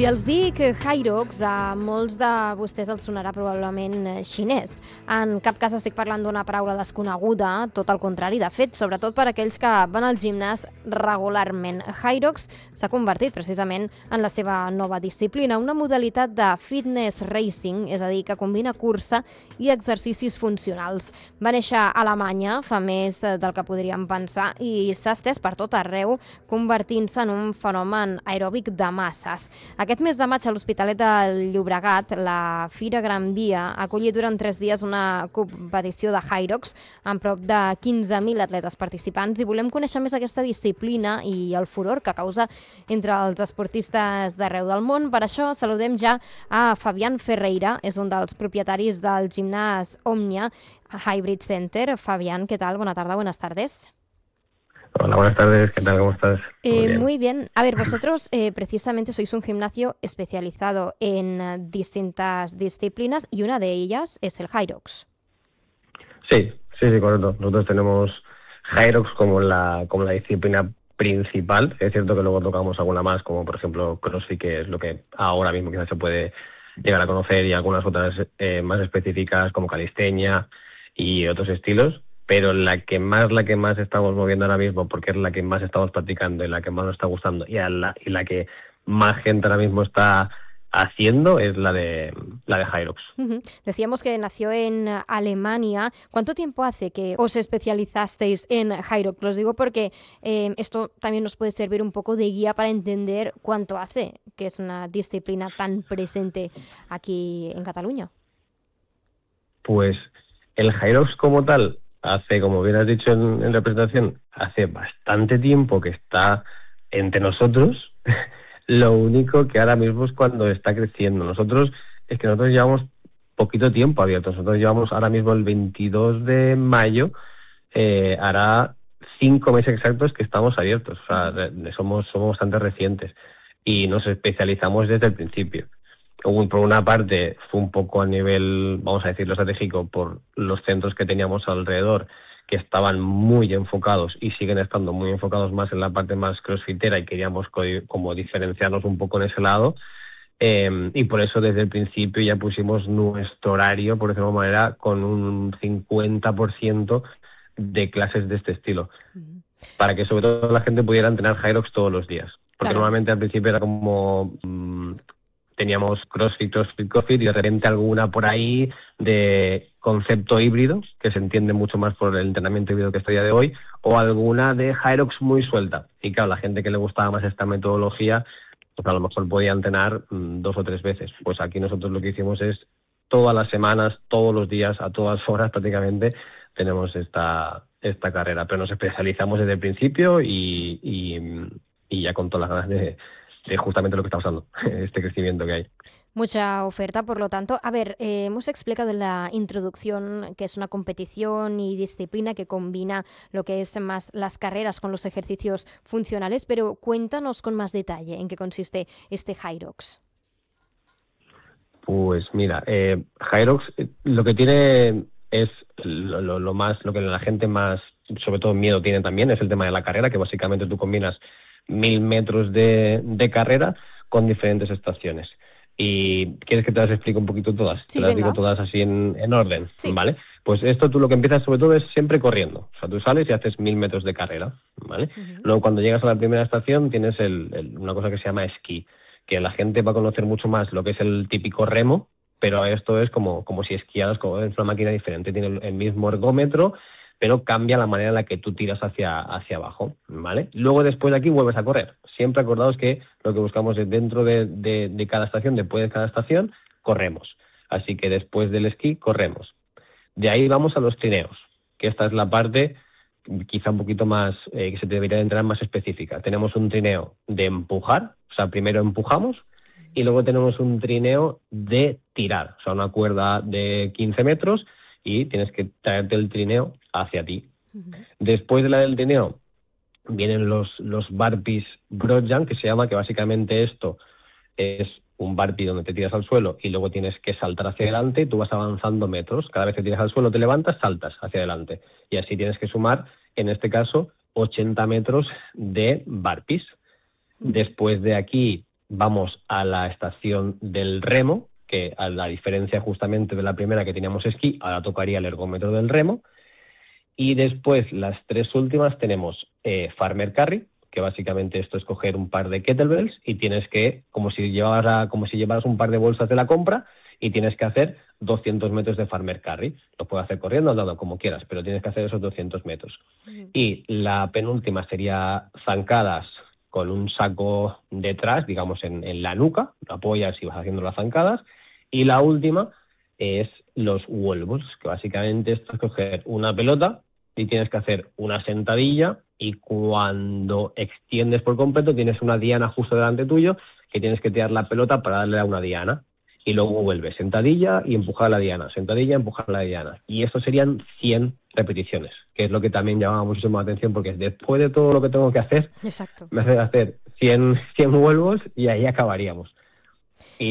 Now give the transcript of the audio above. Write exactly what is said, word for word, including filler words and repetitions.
Si els dic Hyrox, a molts de vostès els sonarà probablement xinès. En cap cas estic parlant d'una paraula desconeguda, tot el contrari, de fet, sobretot per aquells que van al gimnàs regularment. Hyrox s'ha convertit precisament en la seva nova disciplina, una modalitat de fitness racing, és a dir, que combina cursa i exercicis funcionals. Va néixer a Alemanya fa més del que podríem pensar i s'ha estès per tot arreu, convertint-se en un fenomen aeròbic de masses. Aquest mes de maig a l'Hospitalet del Llobregat, la Fira Gran Via ha acollit durant tres dies una competició de Hyrox amb prop de quinze mil atletes participants i volem conèixer més aquesta disciplina i el furor que causa entre els esportistes d'arreu del món. Per això saludem ja a Fabián Ferreira, és un dels propietaris del gimnàs Omnia Hybrid Center. Fabián, ¿qué tal? Buenas tardes, buenas tardes. Hola, buenas tardes, ¿qué tal? ¿Cómo estás? Eh, muy, bien. muy bien. A ver, vosotros eh, precisamente sois un gimnasio especializado en uh, distintas disciplinas y una de ellas es el Hyrox. Sí, sí, sí, correcto. Nosotros tenemos Hyrox como la, como la disciplina principal. Es cierto que luego tocamos alguna más, como por ejemplo CrossFit, que es lo que ahora mismo quizás se puede llegar a conocer, y algunas otras eh, más específicas como calistenia y otros estilos. Pero la que más, la que más estamos moviendo ahora mismo, porque es la que más estamos practicando y la que más nos está gustando, y, a la, y la que más gente ahora mismo está haciendo, es la de la de Hyrox. Uh-huh. Decíamos que nació en Alemania. ¿Cuánto tiempo hace que os especializasteis en Hyrox? Los digo porque eh, esto también nos puede servir un poco de guía para entender cuánto hace que es una disciplina tan presente aquí en Cataluña. Pues el Hyrox como tal, hace, como bien has dicho en, en la presentación, hace bastante tiempo que está entre nosotros. Lo único que ahora mismo es cuando está creciendo. Nosotros, es que nosotros llevamos poquito tiempo abiertos. Nosotros llevamos ahora mismo el veintidós de mayo, eh, hará cinco meses exactos que estamos abiertos. O sea, somos, somos bastante recientes y nos especializamos desde el principio. Por una parte fue un poco a nivel, vamos a decirlo, estratégico, por los centros que teníamos alrededor, que estaban muy enfocados y siguen estando muy enfocados más en la parte más crossfitera, y queríamos co- como diferenciarnos un poco en ese lado, eh, y por eso desde el principio ya pusimos nuestro horario, por decirlo de alguna manera, con un cincuenta por ciento de clases de este estilo, uh-huh. para que sobre todo la gente pudiera entrenar Hyrox todos los días, porque claro, normalmente al principio era como... Mmm, teníamos CrossFit, CrossFit, CrossFit y de repente alguna por ahí de concepto híbrido, que se entiende mucho más por el entrenamiento híbrido que está a día de hoy, o alguna de Hyrox muy suelta. Y claro, la gente que le gustaba más esta metodología, pues a lo mejor podía entrenar mmm, dos o tres veces. Pues aquí nosotros lo que hicimos es todas las semanas, todos los días, a todas horas prácticamente, tenemos esta, esta carrera. Pero nos especializamos desde el principio y, y, y ya con todas las ganas de... de justamente lo que está pasando, este crecimiento que hay. Mucha oferta, por lo tanto. A ver, eh, hemos explicado en la introducción que es una competición y disciplina que combina lo que es más las carreras con los ejercicios funcionales, pero cuéntanos con más detalle en qué consiste este Hyrox. Pues mira, eh, Hyrox lo que tiene es lo, lo, lo más, lo que la gente más, sobre todo miedo tiene también, es el tema de la carrera, que básicamente tú combinas mil metros de, de carrera con diferentes estaciones. ¿Y quieres que te las explique un poquito todas? Sí, te las venga. digo todas así en, en orden, sí. ¿vale? Pues esto tú lo que empiezas sobre todo es siempre corriendo. O sea, tú sales y haces mil metros de carrera, ¿vale? Uh-huh. Luego cuando llegas a la primera estación tienes el, el, una cosa que se llama esquí, que la gente va a conocer mucho más lo que es el típico remo, pero esto es como, como si esquiaras, como es una máquina diferente, tiene el mismo ergómetro, pero cambia la manera en la que tú tiras hacia, hacia abajo, ¿vale? Luego después de aquí vuelves a correr. Siempre acordaos que lo que buscamos es dentro de, de, de cada estación, después de cada estación, corremos. Así que después del esquí, corremos. De ahí vamos a los trineos, que esta es la parte quizá un poquito más, eh, que se debería de entrar más específica. Tenemos un trineo de empujar, o sea, primero empujamos, y luego tenemos un trineo de tirar, o sea, una cuerda de quince metros, y tienes que traerte el trineo hacia ti. Uh-huh. Después de la del trineo vienen los, los burpees broad jump, que se llama, que básicamente esto es un burpee donde te tiras al suelo y luego tienes que saltar hacia adelante, y tú vas avanzando metros. Cada vez que tiras al suelo te levantas, saltas hacia adelante. Y así tienes que sumar, en este caso, ochenta metros de burpees. Uh-huh. Después de aquí vamos a la estación del remo, que a la diferencia justamente de la primera que teníamos esquí, ahora tocaría el ergómetro del remo. Y después, las tres últimas, tenemos eh, farmer carry, que básicamente esto es coger un par de kettlebells y tienes que, como si llevaras, como si llevaras un par de bolsas de la compra, y tienes que hacer doscientos metros de farmer carry. Lo puedes hacer corriendo, andando, como quieras, pero tienes que hacer esos doscientos metros. Uh-huh. Y la penúltima sería zancadas con un saco detrás, digamos en, en la nuca, lo apoyas y vas haciendo las zancadas. Y la última es los wall balls, que básicamente esto es coger una pelota y tienes que hacer una sentadilla, y cuando extiendes por completo tienes una diana justo delante tuyo que tienes que tirar la pelota para darle a una diana, y luego vuelves sentadilla y empujar la diana, sentadilla, empujar la diana, y esto serían cien repeticiones, que es lo que también llamaba muchísimo la atención, porque después de todo lo que tengo que hacer, Exacto. me hace hacer cien, cien wall balls y ahí acabaríamos. Y